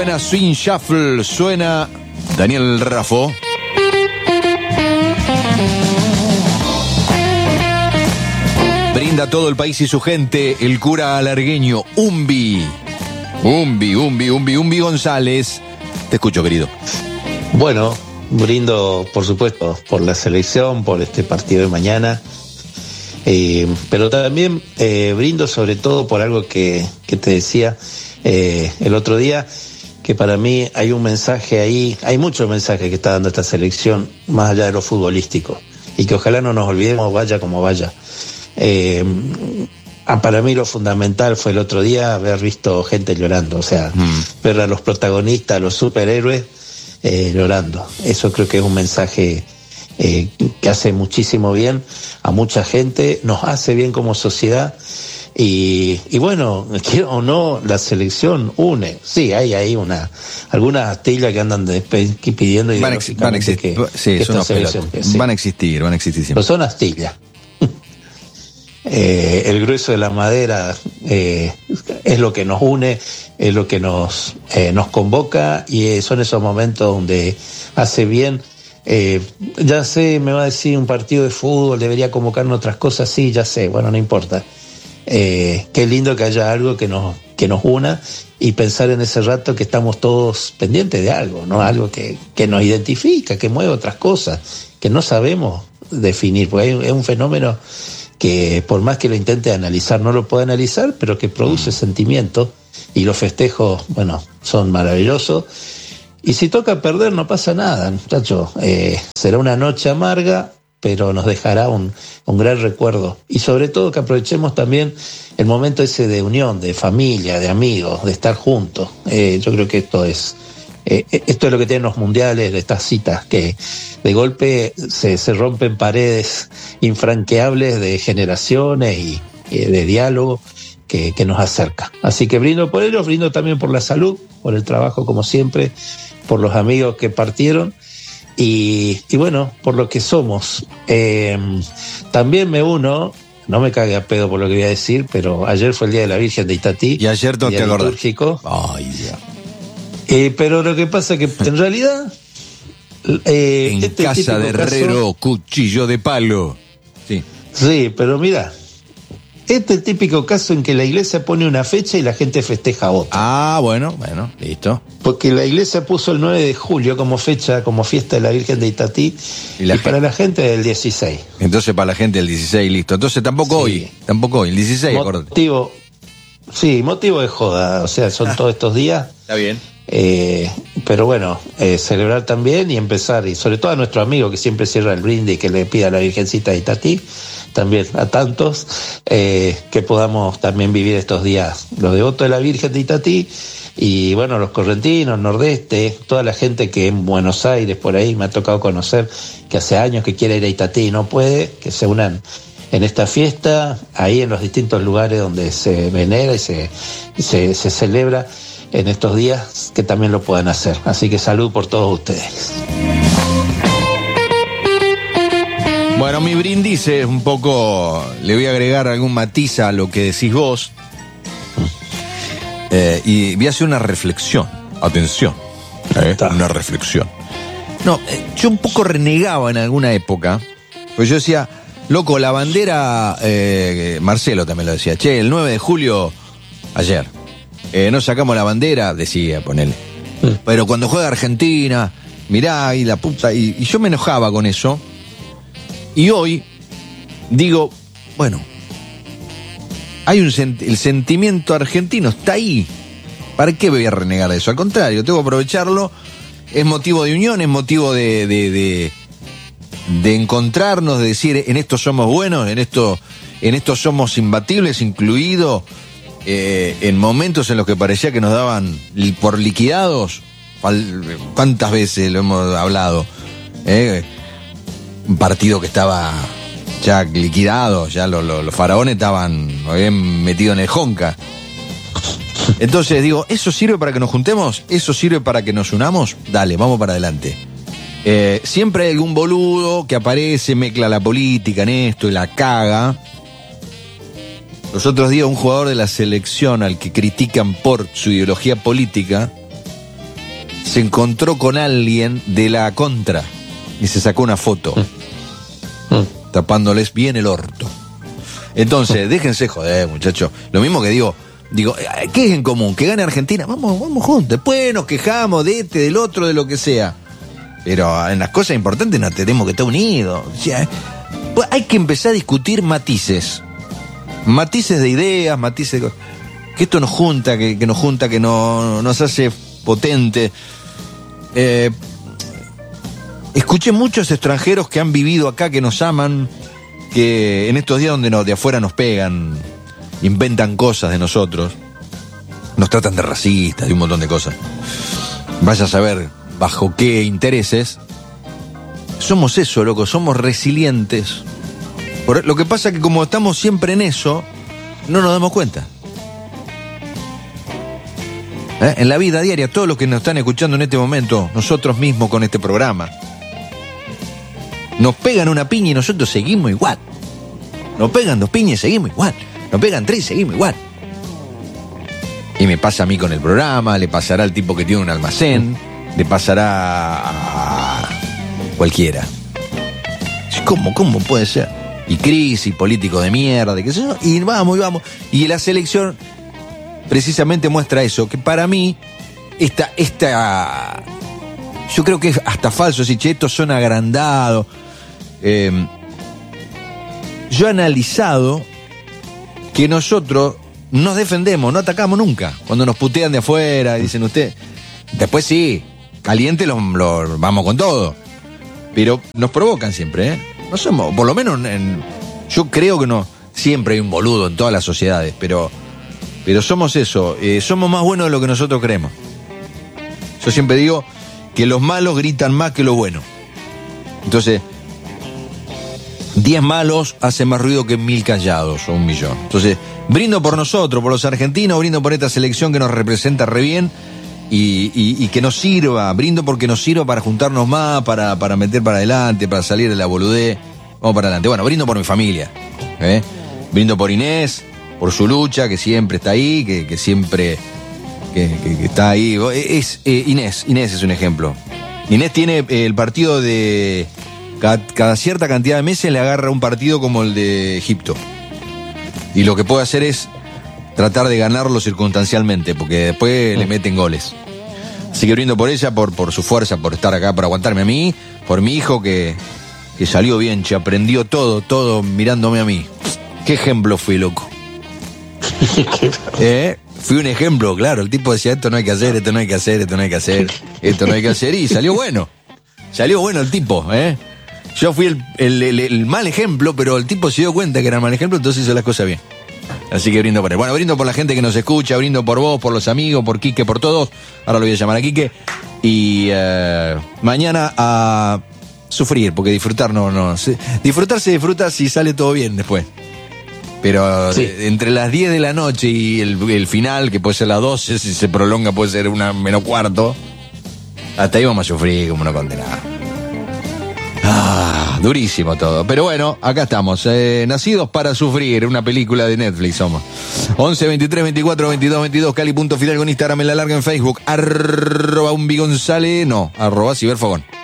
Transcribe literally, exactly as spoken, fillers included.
Suena Swing Shuffle, suena Daniel Raffo. Brinda a todo el país y su gente el cura alargueño Umbi. Umbi, Umbi, Umbi, Umbi González. Te escucho, querido. Bueno, brindo, por supuesto, por la selección, por este partido de mañana. Eh, pero también eh, brindo sobre todo por algo que, que te decía eh, el otro día, que para mí hay un mensaje ahí, hay muchos mensajes que está dando esta selección, más allá de lo futbolístico, y que ojalá no nos olvidemos, vaya como vaya. Eh, para mí lo fundamental fue el otro día haber visto gente llorando, o sea, mm. ver a los protagonistas, a los superhéroes eh, llorando. Eso creo que es un mensaje eh, que hace muchísimo bien a mucha gente, nos hace bien como sociedad. Y, y bueno, quiero o no, la selección une. Sí, hay ahí una algunas astillas que andan de, pidiendo van, ex, van, exist, que, sí, que esta selección, que, sí. van a existir, van a existir siempre. Pero son astillas. eh, el grueso de la madera eh, es lo que nos une, es lo que nos eh, nos convoca, y son esos momentos donde hace bien. Eh, ya sé, me va a decir un partido de fútbol, debería convocarnos otras cosas, sí, ya sé, bueno, no importa. Eh, qué lindo que haya algo que nos, que nos una, y pensar en ese rato que estamos todos pendientes de algo, ¿no? Algo que, que nos identifica, que mueve otras cosas, que no sabemos definir, porque hay, es un fenómeno que por más que lo intente analizar, no lo puede analizar, pero que produce sentimientos, y los festejos, bueno, son maravillosos. Y si toca perder, no pasa nada, muchachos. Eh, será una noche amarga, pero nos dejará un, un gran recuerdo. Y sobre todo que aprovechemos también el momento ese de unión, de familia, de amigos, de estar juntos. Eh, yo creo que esto es eh, esto es lo que tienen los mundiales, estas citas, que de golpe se, se rompen paredes infranqueables de generaciones y, y de diálogo que, que nos acerca. Así que brindo por ellos, brindo también por la salud, por el trabajo como siempre, por los amigos que partieron. Y, y bueno, por lo que somos. Eh, también me uno, no me cague a pedo por lo que voy a decir, pero ayer fue el Día de la Virgen de Itatí. Y ayer no te acordás. Ay, ya. Eh, pero lo que pasa es que en realidad... Eh, en este casa de herrero, caso, cuchillo de palo. Sí, sí, pero mira... Este es el típico caso en que la iglesia pone una fecha y la gente festeja otra. Ah, bueno, bueno, listo. Porque la iglesia puso el nueve de julio como fecha, como fiesta de la Virgen de Itatí, y, la y para la gente es el dieciséis. Entonces para la gente el dieciséis, listo. Entonces tampoco sí. hoy, tampoco hoy, el dieciséis, motivo, acordate. Sí, motivo de joda, o sea, son ah, todos estos días. Está bien. Eh, pero bueno, eh, celebrar también y empezar, y sobre todo a nuestro amigo que siempre cierra el brindis, que le pida a la Virgencita de Itatí, también a tantos, eh, que podamos también vivir estos días los devotos de la Virgen de Itatí, y bueno, los correntinos, nordeste, toda la gente que en Buenos Aires, por ahí me ha tocado conocer, que hace años que quiere ir a Itatí y no puede, que se unan en esta fiesta, ahí en los distintos lugares donde se venera y se, se, se celebra en estos días, que también lo puedan hacer. Así que salud por todos ustedes. Bueno, mi brindis es un poco, le voy a agregar algún matiz a lo que decís vos, eh, y voy a hacer una reflexión, atención, eh, una reflexión. No, eh, yo un poco renegaba en alguna época, pues yo decía, loco, la bandera, eh, Marcelo también lo decía, che, el nueve de julio, ayer, eh, no sacamos la bandera, decía, ponele, mm. pero cuando juega Argentina, mirá, y la puta, y, y yo me enojaba con eso. Y hoy digo, bueno, hay un sent- el sentimiento argentino está ahí. ¿Para qué voy a renegar de eso? Al contrario, tengo que aprovecharlo. Es motivo de unión, es motivo de, de, de, de encontrarnos, de decir, en esto somos buenos, en esto, en esto somos imbatibles, incluido eh, en momentos en los que parecía que nos daban por liquidados. ¿Cuántas veces lo hemos hablado? ¿Eh? Un partido que estaba ya liquidado, ya los, los, los faraones estaban, habían metido en el jonca. Entonces digo, ¿eso sirve para que nos juntemos? ¿Eso sirve para que nos unamos? Dale, vamos para adelante. Eh, siempre hay algún boludo que aparece, mezcla la política en esto y la caga. Los otros días un jugador de la selección al que critican por su ideología política se encontró con alguien de la contra y se sacó una foto mm. tapándoles bien el orto. Entonces, déjense joder, muchachos. Lo mismo que digo, digo, ¿qué es en común? Que gane Argentina, vamos, vamos juntos. Después nos quejamos de este, del otro, de lo que sea. Pero en las cosas importantes nos tenemos que estar unidos. O sea, pues hay que empezar a discutir matices. Matices de ideas, matices de... que esto nos junta, que, que nos junta, que no, nos hace potente. Eh, escuché muchos extranjeros que han vivido acá, que nos aman, que en estos días donde nos, de afuera nos pegan, inventan cosas de nosotros, nos tratan de racistas, de un montón de cosas. Vaya a saber bajo qué intereses. Somos eso, loco, somos resilientes. Por, lo que pasa es que como estamos siempre en eso, no nos damos cuenta. ¿Eh? En la vida diaria, todos los que nos están escuchando en este momento, nosotros mismos con este programa, nos pegan una piña y nosotros seguimos igual. Nos pegan dos piñas y seguimos igual. Nos pegan tres y seguimos igual. Y me pasa a mí con el programa, le pasará al tipo que tiene un almacén, le pasará a cualquiera. ¿Cómo? ¿Cómo puede ser? Y crisis, político de mierda, qué sé yo, y vamos, y vamos. Y la selección precisamente muestra eso, que para mí, esta, esta, yo creo que es hasta falso, si che, estos son agrandados. Eh, yo he analizado que nosotros nos defendemos, no atacamos nunca. Cuando nos putean de afuera, dicen usted, después sí, caliente los, los vamos con todo. Pero nos provocan siempre, ¿eh? No somos, por lo menos en, yo creo que no, siempre hay un boludo en todas las sociedades, pero, pero somos eso, eh, somos más buenos de lo que nosotros creemos. Yo siempre digo que los malos gritan más que los buenos. Entonces, diez malos hacen más ruido que mil callados o un millón. Entonces, brindo por nosotros, por los argentinos, brindo por esta selección que nos representa re bien. Y, y, y que nos sirva, brindo porque nos sirva para juntarnos más, para, para meter para adelante, para salir de la boludez. Vamos para adelante. Bueno, brindo por mi familia, ¿eh? Brindo por Inés, por su lucha, que siempre está ahí, que, que siempre que, que, que está ahí. Es eh, Inés, Inés es un ejemplo. Inés tiene el partido de... Cada, cada cierta cantidad de meses le agarra un partido como el de Egipto. Y lo que puede hacer es tratar de ganarlo circunstancialmente, porque después le meten goles. Así que brindo por ella, por, por su fuerza, por estar acá, por aguantarme a mí, por mi hijo que, que salió bien, che, aprendió todo, todo mirándome a mí. ¿Qué ejemplo fui, loco? ¿Eh? Fui un ejemplo, claro. El tipo decía, esto no hay que hacer, esto no hay que hacer, esto no hay que hacer, esto no hay que hacer, y salió bueno. Salió bueno el tipo, ¿eh? Yo fui el, el, el, el mal ejemplo, pero el tipo se dio cuenta que era mal ejemplo, entonces hizo las cosas bien. Así que brindo por él. Bueno, brindo por la gente que nos escucha, brindo por vos, por los amigos, por Quique, por todos. Ahora lo voy a llamar a Quique. Y eh, mañana a sufrir, porque disfrutar no, no. Se, disfrutar se disfruta si sale todo bien después. Pero sí. de, entre las diez de la noche y el, el final, que puede ser las doce, si se prolonga puede ser una menos cuarto, hasta ahí vamos a sufrir como una condenada. Ah, durísimo todo. Pero bueno, acá estamos. Eh, nacidos para sufrir, una película de Netflix somos. once, veintitrés, veinticuatro, veintidós, veintidós, Cali punto final con Instagram, en la larga en Facebook. Arroba un González, no, arroba Ciberfogón.